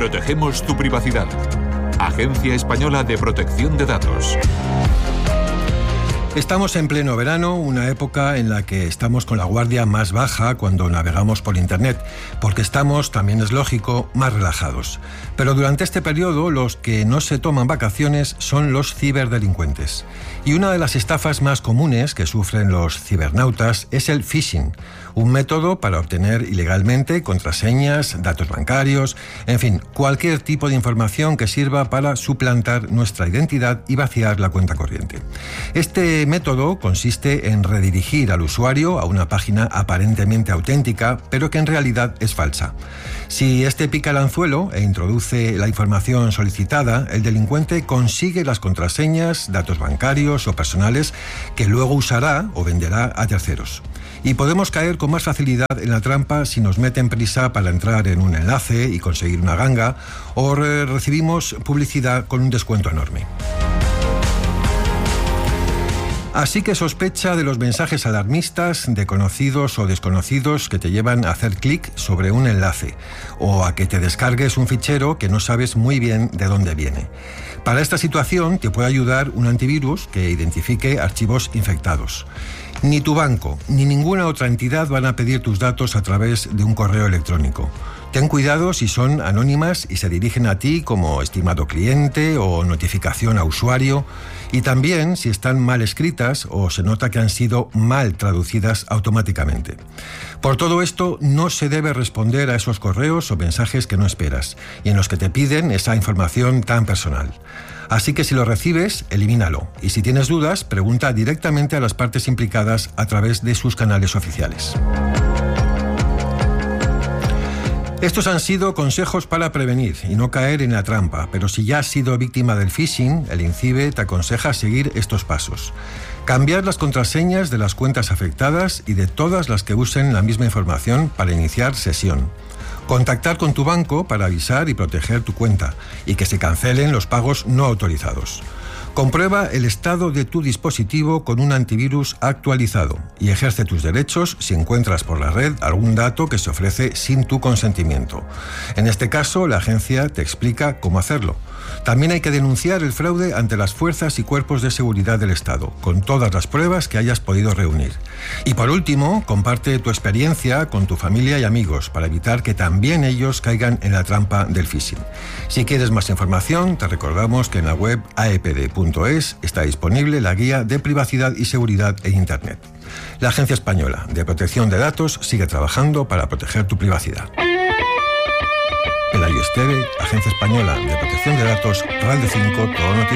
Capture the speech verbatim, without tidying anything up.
Protegemos tu privacidad. Agencia Española de Protección de Datos. Estamos en pleno verano, una época en la que estamos con la guardia más baja cuando navegamos por Internet, porque estamos, también es lógico, más relajados. Pero durante este periodo, los que no se toman vacaciones son los ciberdelincuentes. Y una de las estafas más comunes que sufren los cibernautas es el phishing, un método para obtener ilegalmente contraseñas, datos bancarios, en fin, cualquier tipo de información que sirva para suplantar nuestra identidad y vaciar la cuenta corriente. Este método consiste en redirigir al usuario a una página aparentemente auténtica, pero que en realidad es falsa. Si este pica el anzuelo e introduce la información solicitada, el delincuente consigue las contraseñas, datos bancarios o personales que luego usará o venderá a terceros. Y podemos caer con más facilidad en la trampa si nos meten prisa para entrar en un enlace y conseguir una ganga, o re- recibimos publicidad con un descuento enorme. Así que sospecha de los mensajes alarmistas de conocidos o desconocidos que te llevan a hacer clic sobre un enlace o a que te descargues un fichero que no sabes muy bien de dónde viene. Para esta situación te puede ayudar un antivirus que identifique archivos infectados. Ni tu banco ni ninguna otra entidad van a pedir tus datos a través de un correo electrónico. Ten cuidado si son anónimas y se dirigen a ti como estimado cliente o notificación a usuario, y también si están mal escritas o se nota que han sido mal traducidas automáticamente. Por todo esto, no se debe responder a esos correos o mensajes que no esperas y en los que te piden esa información tan personal. Así que si lo recibes, elimínalo. Y si tienes dudas, pregunta directamente a las partes implicadas a través de sus canales oficiales. Estos han sido consejos para prevenir y no caer en la trampa, pero si ya has sido víctima del phishing, el INCIBE te aconseja seguir estos pasos. Cambiar las contraseñas de las cuentas afectadas y de todas las que usen la misma información para iniciar sesión. Contactar con tu banco para avisar y proteger tu cuenta y que se cancelen los pagos no autorizados. Comprueba el estado de tu dispositivo con un antivirus actualizado y ejerce tus derechos si encuentras por la red algún dato que se ofrece sin tu consentimiento. En este caso, la agencia te explica cómo hacerlo. También hay que denunciar el fraude ante las fuerzas y cuerpos de seguridad del Estado, con todas las pruebas que hayas podido reunir. Y por último, comparte tu experiencia con tu familia y amigos para evitar que también ellos caigan en la trampa del phishing. Si quieres más información, te recordamos que en la web a e p d punto es está disponible la guía de privacidad y seguridad en Internet. La Agencia Española de Protección de Datos sigue trabajando para proteger tu privacidad. Pelayo Esteve, Agencia Española de Protección de Datos, Radio cinco, todo noticias.